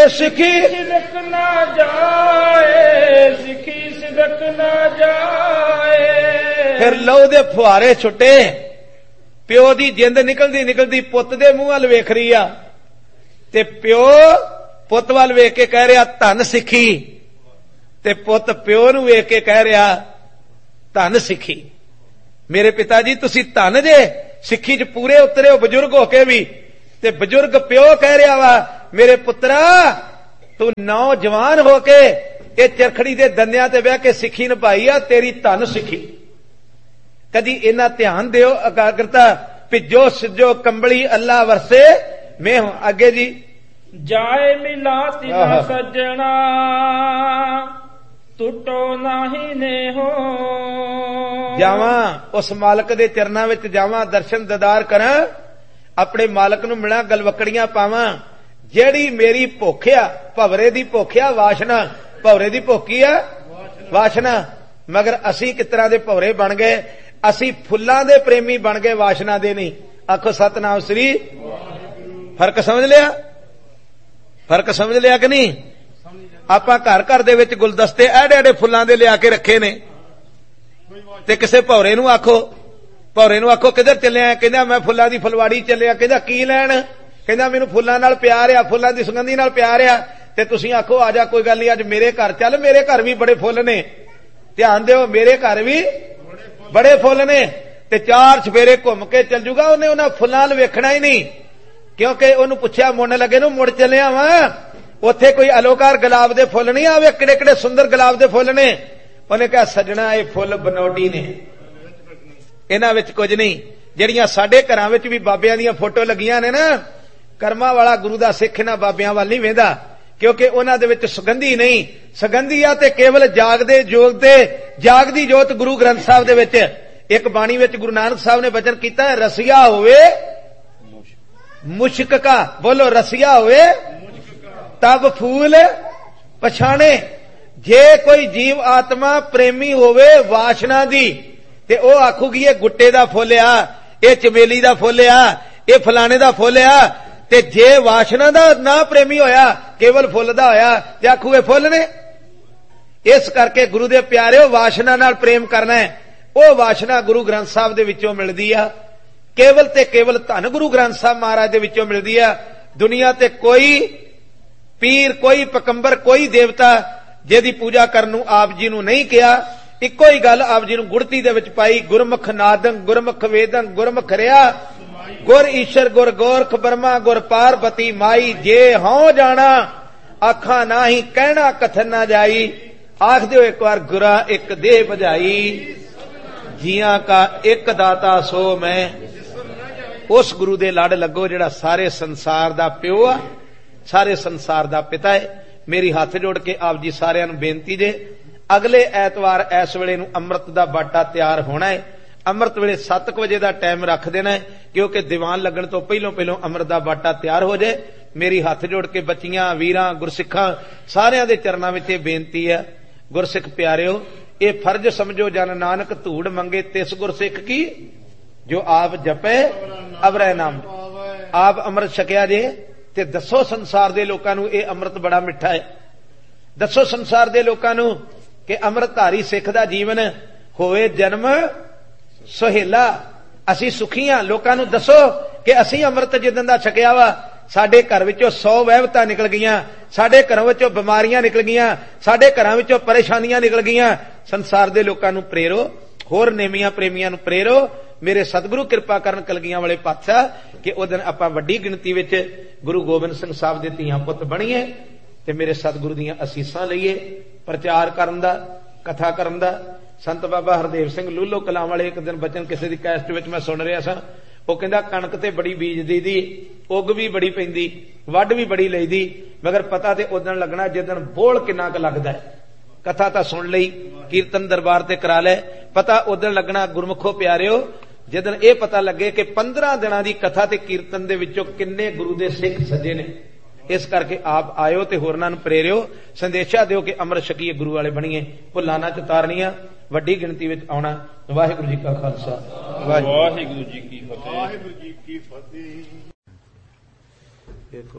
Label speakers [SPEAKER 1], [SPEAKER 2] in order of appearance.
[SPEAKER 1] सिखी
[SPEAKER 2] सिदक ना जाए, सिखी सिदक ना जाए।
[SPEAKER 1] फिर लहू दे फुहारे छुटे, प्यो दी जिंद निकलदी निकलदी पुत दे मूंह वल वेख रही आ, ते प्यो पुत वल वेख के कह रहा धन सिखी, ते पुत प्यो नूं वेख के कह रहा धन सिखी। मेरे पिता जी तुसी धन जे, सिखी च पूरे उतरे हो बजुर्ग होके भी। ते बजुर्ग प्यो कह रहा वा मेरे पुत्रा तू नौजवान होके ये चरखड़ी दे दंदियां ते बह के सिखी निभाई आ, तेरी धन सिखी। कदी इना ध्यान दियो एकाग्रता, भिजो सिजो कंबली अल्लाह वरसे मैं हूं। अगे जी
[SPEAKER 2] जाए मिला तिना सजना, टुटो नाही ने हो।
[SPEAKER 1] जावा उस मालक दे चरनां विच जावा, दर्शन दीदार करां, अपने मालक नूं मिलां, गलवकड़ियां पावां। जेड़ी मेरी भुख आ, भवरे दी भुख आ, वासना भवरे दी भुखी आ वासना। मगर असी किस तरह दे भवरे बन गए, असी फुल्लां दे प्रेमी बन गए, वासना दे नहीं। आखो सतनाम श्री। फर्क समझ लिया, फर्क समझ लिया कि नहीं। आपां घर घर दे विच गुलदस्ते एडे एडे फुल्लां दे लिया के रखे ने, ते किसे भौरे नूं आखो, भौरे नूं आखो किधर चलिया, कहंदा मैं फुल्लां दी फुलवाड़ी चलिया। कहंदा की लैण, कहंदा मैनूं फुल्लां नाल प्यार आ, फुल्लां दी सुगंधी नाल प्यार आ। ते तुसीं आखो आ जा कोई गल नहीं, अज मेरे घर चल, मेरे घर भी बड़े फुੱਲ ने। ध्यान दिओ, मेरे घर भी बड़े फुੱਲ ने। ते चार चफेरे घुम के चल जूगा, उन्हें उन्हां फुल्लां वल वेखना ही नहीं, क्योंकि उहनूं पुछया मुंड लगे नूं मुड़ चलिया वां, उत्थे कोई अलोकार गुलाब दे फुੱਲ नहीं आवे, किड़े किड़े सुंदर गुलाब दे फुੱਲ ने। उन्हें कहा सजना ये फुੱਲ बनौटी ने, इन्हां विच कुछ नहीं। जिहड़ियां साडे घरां विच भी बाबियां दीयां फोटो लगियां ने ना, कर्मा वाला गुरु दा सिख इन्हां बाबियां वल नहीं वेंदा, क्योंकि उन्हां दे विच सुगंधी नहीं। सुगंधी आ ते केवल जागदे जोग दे जागदी जोत गुरु ग्रंथ साहिब दे विच। एक बाणी विच गुरु नानक साहिब ने वचन कीता है, रसिया होवे मुश्क का, बोलो रसिया होवे तब फूल पछाणे। जे कोई जीव आत्मा प्रेमी होवे वासना दी, ते ओ आखूगी ये गुट्टे दा फुੱਲ आ, ये चमेली दा फुੱਲ आ, ये फलाने दा फुੱਲ आ। ते जे वासना दा ना प्रेमी होया, केवल फुੱਲ दा होया, ते आखूगे फुੱਲ ने। इस करके गुरु दे प्यारेओ वासना नाल प्रेम करना है, ओ वासना गुरु ग्रंथ साहिब दे विचों मिलदी आ। केवल ते केवल धन गुरु ग्रंथ साहिब महाराज दे विचों मिलदी आ। दुनिया ते कोई पीर, कोई पकंबर, कोई देवता जिहदी पूजा करन नूं आप जी नूं नहीं किया। इक्को ही गल आप जी नूं गुरती दे विच पाई, गुरमुख नादं गुरमुख वेदं गुरमुख रिया, गुर ईश्वर गुर गोरख ब्रह्मा गुर पार्वती माई। जे हों जाना आखा नाही, कहना कथन ना जाई, आख दिओ एक बार गुरा एक देह बजाई। जियां का एक दाता सो मैं, उस गुरु दे लड़ लगो जिहड़ा सारे संसार दा प्यो आ, सारे संसार दा पिता है। मेरी हाथ जोड़ के आप जी सारिਆਂ ਨੂੰ बेनती जे, अगले ऐतवार इस वेले नूं अमृत दा बाटा तैयार होना है। अमृत वेले 7 बजे का टाइम रख देना है, क्योंकि दीवान लगन तो पहलों पहलों अमृत का बाटा तैयार हो जाए। मेरी हाथ जोड़ के बच्चियां वीरां गुरसिखां सारिਆਂ दे चरनां विच बेनती है, गुरसिख प्यारिओ ये फर्ज समझो, जन नानक धूड़ मंगे तिस गुरसिख की, जो आप जपे अवरै नाम। आप अमृत छकिया जे, ते दसो संसार दे लोकां नूं ये अमृत बड़ा मिठा है। दसो संसार दे लोकां नूं कि अमृतधारी सिख दा जीवन होवे जन्म सुहेला। असी सुखी हां, लोकां नूं दसो कि असी अमृत जिदन दा छकिया वा, साडे घर विचों 100 वहबतां निकल गईयां, साडे घरां विचों बीमारियां निकल गईयां, साडे घरां विचों परेशानियां निकल गईयां। संसार दे लोकां नूं प्रेरो, होर नेमियां प्रेमियां नूं प्रेरो। मेरे सतगुरु कृपा करन कलगियां वाले पातशाह कि उस दिन आपां वड्डी गिणती विच गुरु गोबिंद सिंह साहब दे धीआं पुत्त बणीए, ते मेरे सतगुरु दीआं असीसां लईए। प्रचार करन दा, कथा करन दा। संत बाबा हरदेव सिंह लूलो कलां वाले एक दिन बचन किसी दी कैसट विच मैं सुन रहा सा, वो कहंदा कणक ते बड़ी बीजदी दी, उग भी बड़ी पैंदी, वढ भी बड़ी लईदी, मगर पता ते उदण लगना जिदण बोल किन्ना क लगदा है। कथा तां सुन लई, कीर्तन दरबार ते करा लै, पता उदण लगना गुरमुखो प्यारिओ जिदण ये पता लगे कि 15 दिनां दी कथा ते कीर्तन दे विचों किन्ने गुरु दे सिख सजे ने। इस करके आप आयो ते होरनां नूं प्रेरिओ, संदेशा दिओ कि अमृत छकीए, गुरु वाले बणीए, भुल्लां ना चतारनियां, वड्डी गिणती विच आउणा। वाहिगुरू जी का खालसा, वाहिगुरू जी की फतेह।